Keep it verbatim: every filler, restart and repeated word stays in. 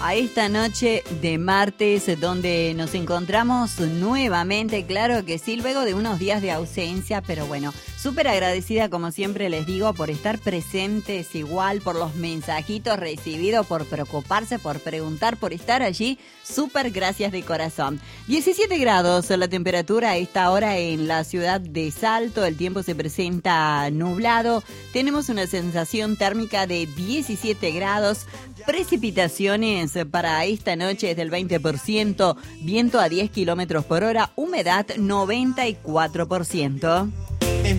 A esta noche de martes, donde nos encontramos nuevamente, claro que sí, luego de unos días de ausencia, pero bueno, súper agradecida como siempre les digo por estar presentes igual, por los mensajitos recibidos, por preocuparse, por preguntar, por estar allí, súper gracias de corazón. diecisiete grados la temperatura a esta hora en la ciudad de Salto, el tiempo se presenta nublado, tenemos una sensación térmica de diecisiete grados, precipitaciones para esta noche es del veinte por ciento, viento a diez kilómetros por hora, humedad noventa y cuatro por ciento.